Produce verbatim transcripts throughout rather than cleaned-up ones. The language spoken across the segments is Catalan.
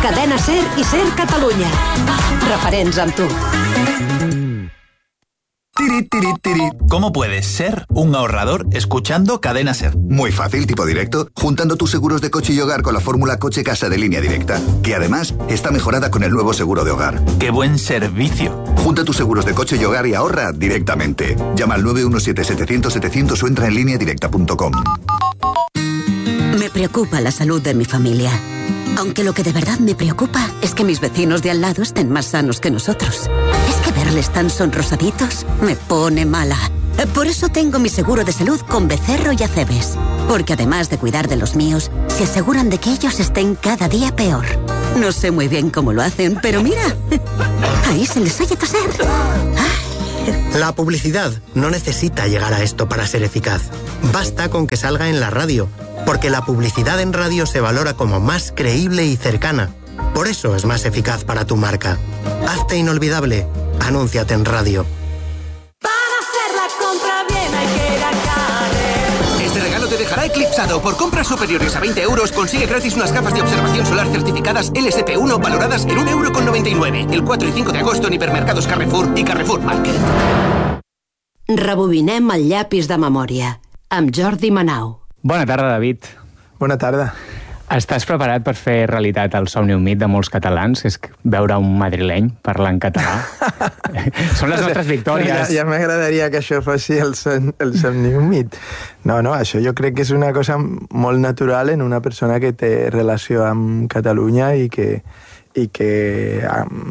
Cadena SER i SER Catalunya. Referents amb tu. Tiri, tiri, tiri. ¿Cómo puedes ser un ahorrador escuchando Cadena SER? Muy fácil, tipo directo, juntando tus seguros de coche y hogar con la fórmula Coche Casa de Línea Directa, que además está mejorada con el nuevo seguro de hogar. ¡Qué buen servicio! Junta tus seguros de coche y hogar y ahorra directamente. Llama al nueve uno siete setecientos setecientos o entra en línea directa punto com. Me preocupa la salud de mi familia. Aunque lo que de verdad me preocupa es que mis vecinos de al lado estén más sanos que nosotros. Es que verles tan sonrosaditos me pone mala. Por eso tengo mi seguro de salud con Becerro y Acebes. Porque además de cuidar de los míos, se aseguran de que ellos estén cada día peor. No sé muy bien cómo lo hacen, pero mira, ahí se les oye toser. La publicidad no necesita llegar a esto para ser eficaz. Basta con que salga en la radio, porque la publicidad en radio se valora como más creíble y cercana. Por eso es más eficaz para tu marca. Hazte inolvidable. Anúnciate en radio. Para hacer la compra bien hay que ir a Carrer. Este regalo te dejará eclipsado. Por compras superiores a veinte euros consigue gratis unas gafas de observación solar certificadas L S P uno valoradas en un euro con noventa y nueve. El cuatro y cinco de agosto en hipermercados Carrefour y Carrefour Market. Rebobinem el llapis de memòria amb Jordi Manau. Bona tarda, David. Bona tarda. Estàs preparat per fer realitat el somni humit de molts catalans, que és veure un madrileny parlar en català? Són les nostres victòries. Ja, ja m'agradaria que això fos el, son, el somni humit. No, no, això jo crec que és una cosa molt natural en una persona que té relació amb Catalunya i que i que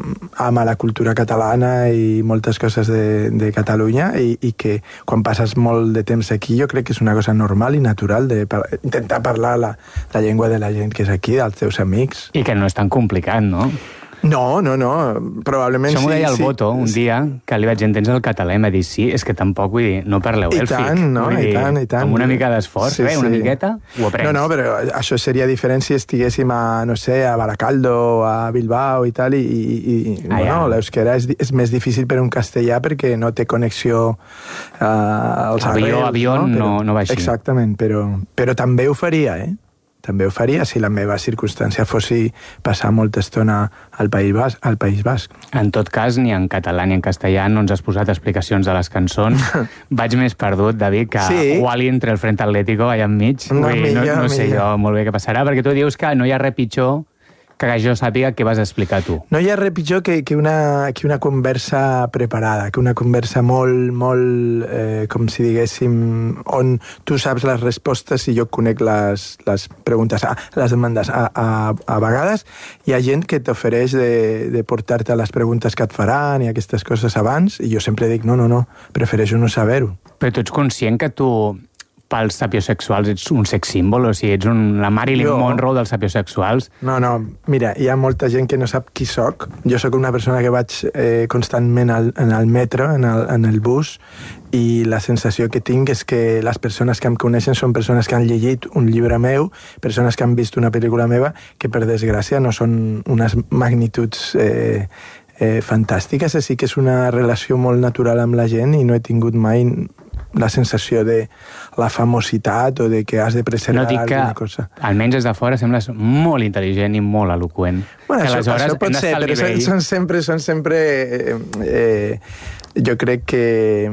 ama la cultura catalana i moltes coses de, de Catalunya i, i que quan passes molt de temps aquí jo crec que és una cosa normal i natural de par intentar parlar la, la llengua de la gent que és aquí, dels teus amics. I que no és tan complicat, no? No, no, no, probablement sí. Això m'ho deia el sí, Boto un sí. dia, que li vaig entendre el català i m'ha dit, sí, és que tampoc, vull dir, no parleu èlfic. I tant, no, i tant, i tant. Amb una mica d'esforç, sí, eh, una sí. miqueta, ho aprens. No, no, però això seria diferent si estiguéssim a, no sé, a Baracaldo, a Bilbao i tal, i, i, i ah, bueno, ja. l'euskera és, és més difícil per un castellà perquè no té connexió uh, als avió, arrels. Avió no, però, no va així. Exactament, però, però també ho faria, eh? També ho faria si la meva circumstància fos passar molta estona al País Basc. Al País Basc. En tot cas, ni en català ni en castellà no ens has posat explicacions de les cançons. Vaig més perdut, David, que sí. Wally entre el Frente Atlético allà enmig. No, Ui, millor, no, no sé millor. jo molt bé què passarà, perquè tu dius que no hi ha res pitjor que jo sàpiga què vas explicar tu. No hi ha res pitjor que, que, una, que una conversa preparada, que una conversa molt, molt, eh, com si diguéssim, on tu saps les respostes i jo conec les, les preguntes, ah, les demandes. A, a, a vegades hi ha gent que t'ofereix de, de portar-te les preguntes que et faran i aquestes coses abans, i jo sempre dic, no, no, no, prefereixo no saber-ho. Però tu ets conscient que tu pels sapiosexuals ets un sex símbol, o sigui, ets un, la Marilyn jo... Monroe dels sapiosexuals. No, no, mira, hi ha molta gent que no sap qui soc. Jo sóc una persona que vaig eh, constantment al, en el metro, en el, en el bus, i la sensació que tinc és que les persones que em coneixen són persones que han llegit un llibre meu, persones que han vist una pel·lícula meva, que per desgràcia no són unes magnituds eh, eh, fantàstiques, així que és una relació molt natural amb la gent i no he tingut mai la sensació de la famositat o de que has de preservar no alguna cosa. Almenys des de fora sembles molt intel·ligent i molt eloqüent. Bueno, això, això pot ser, però són, són sempre, són sempre eh, eh, jo crec que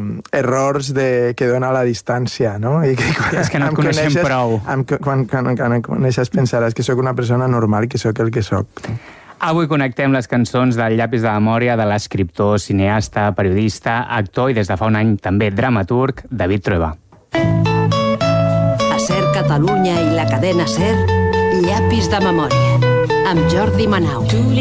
errors de, que dona la distància, no? I que quan, és que no et coneixem coneixes, prou. Em, quan, quan, quan em coneixes pensaràs que sóc una persona normal, que sóc el que sóc. Avui connectem les cançons del llapis de memòria de l'escriptor, cineasta, periodista, actor i des de fa un any també dramaturg, David Trueba. A SER Catalunya i la cadena SER, llapis de memòria, amb Jordi Manau.